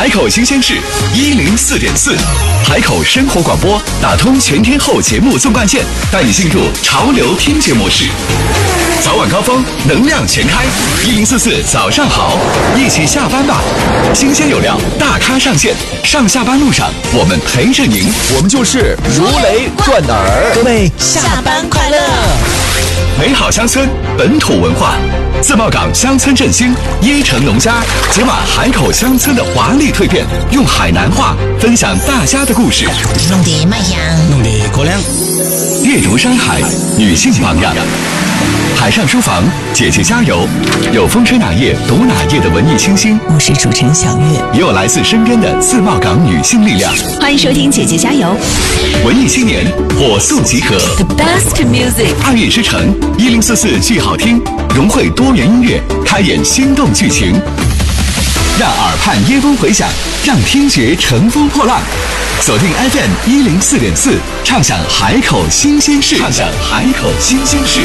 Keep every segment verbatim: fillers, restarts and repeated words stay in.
海口新鲜事一零四点四，海口生活广播打通全天候节目纵贯线，带你进入潮流听觉模式。早晚高峰，能量全开，一零四四早上好，一起下班吧。新鲜有料，大咖上线，上下班路上我们陪着您， 我们就是如雷贯耳。 各位下班快乐！ 美好乡村，本土文化。自贸港乡村振兴，椰城农家解码海口乡村的华丽蜕变，用海南话分享大家的故事， 弄得卖香， 弄得过凉。 阅读山海，女性榜样。海上书房，姐姐加油！有风吹哪页读哪页的文艺清新， 我是主持人小月， 也有来自身边的自贸港女性力量。 欢迎收听姐姐加油！ 文艺青年火速集合 ，The best music， 爱乐之城一零四四剧好听，融汇多元音乐，开演心动剧情，让耳畔椰风回响，让听觉乘风破浪。锁定 F M 一零四点四，畅享海口新鲜事，畅享海口新鲜事。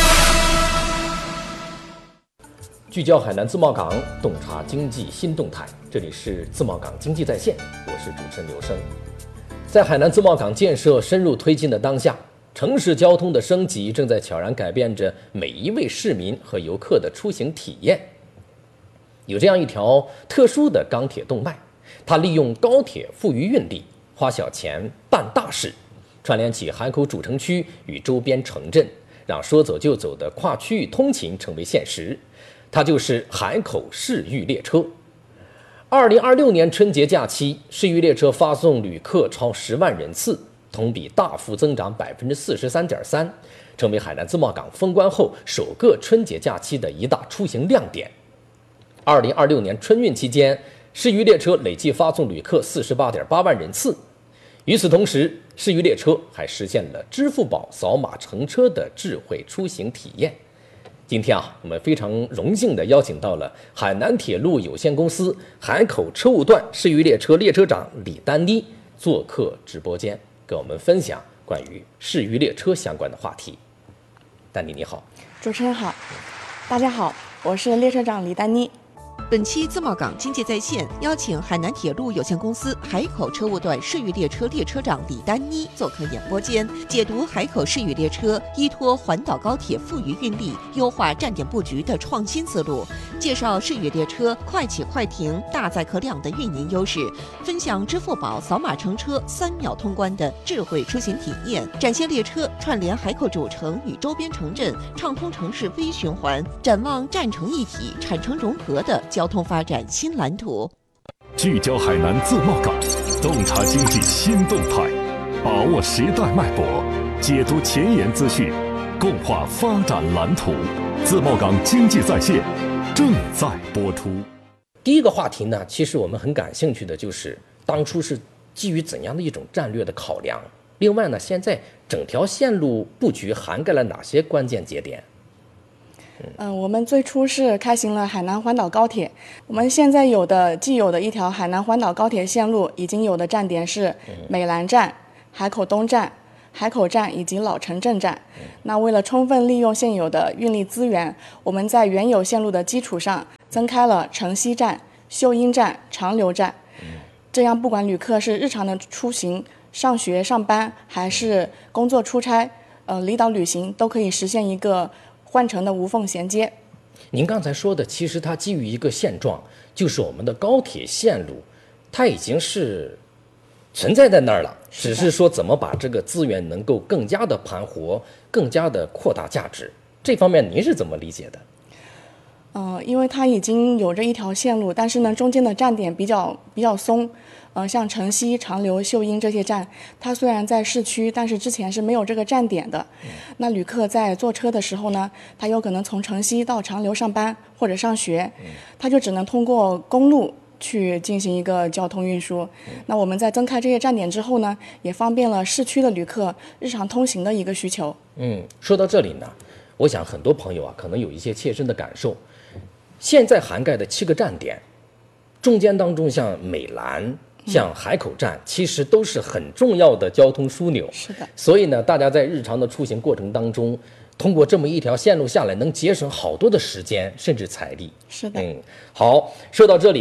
聚焦海南自贸港，洞察经济新动态。这里是自贸港经济在线，我是主持人刘生。在海南自贸港建设深入推进的当下，城市交通的升级正在悄然改变着每一位市民和游客的出行体验。有这样一条特殊的钢铁动脉，它利用高铁富余运力，花小钱办大事，串联起海口主城区与周边城镇，让说走就走的跨区域通勤成为现实。它就是海口市域列车。二零二六年春节假期，市域列车发送旅客超十万人次，同比大幅增长百分之四十三点三，成为海南自贸港封关后首个春节假期的一大出行亮点。二零二六年春运期间，市域列车累计发送旅客四十八点八万人次。与此同时，市域列车还实现了支付宝扫码乘车的智慧出行体验。今天啊，我们非常荣幸地邀请到了海南铁路有限公司海口车务段市域列车列车长李丹妮做客直播间，跟我们分享关于市域列车相关的话题。丹妮你好。 主持人好，大家好，我是列车长李丹妮。 本期自贸港经济在线邀请海南铁路有限公司海口车务段市域列车列车长李丹妮做客演播间，解读海口市域列车依托环岛高铁富余运力，优化站点布局的创新思路，介绍市域列车快起快停、大载客量的运营优势，分享支付宝扫码乘车三秒通关的智慧出行体验，展现列车串联海口主城与周边城镇，畅通城市微循环，展望站城一体、产城融合的交通发展新蓝图。 聚焦海南自贸港，洞察经济新动态，把握时代脉搏，解读前沿资讯，共话发展蓝图。自贸港经济在线正在播出。 第一个话题呢，其实我们很感兴趣的就是当初是基于怎样的一种战略的考量。另外呢，现在整条线路布局涵盖了哪些关键节点？ 嗯、呃，我们最初是开行了海南环岛高铁。我们现在有的既有的一条海南环岛高铁线路，已经有的站点是美兰站、海口东站、海口站以及老城镇站。那为了充分利用现有的运力资源，我们在原有线路的基础上，增开了城西站、秀英站、长流站。这样，不管旅客是日常的出行、上学、上班，还是工作出差、呃离岛旅行，都可以实现一个换乘的无缝衔接。 您刚才说的，其实它基于一个现状，就是我们的高铁线路，它已经是存在在那儿了，只是说怎么把这个资源能够更加的盘活，更加的扩大价值。这方面您是怎么理解的？ 嗯、呃，因为它已经有着一条线路，但是呢，中间的站点比较比较松。呃，像城西、长流、秀英这些站，它虽然在市区，但是之前是没有这个站点的。嗯、那旅客在坐车的时候呢，他有可能从城西到长流上班或者上学，嗯、他就只能通过公路去进行一个交通运输。嗯、那我们在增开这些站点之后呢，也方便了市区的旅客日常通行的一个需求。 嗯，说到这里呢，我想很多朋友啊，可能有一些切身的感受。现在涵盖的七个站点，中间当中像美兰、像海口站，其实都是很重要的交通枢纽。 是的。 所以呢，大家在日常的出行过程当中，通过这么一条线路下来，能节省好多的时间，甚至财力。 是的。 嗯，好，说到这里呢，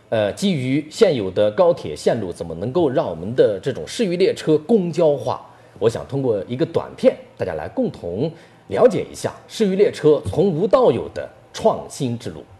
呃，基于现有的高铁线路，怎么能够让我们的这种市域列车公交化？我想通过一个短片，大家来共同了解一下市域列车从无到有的创新之路。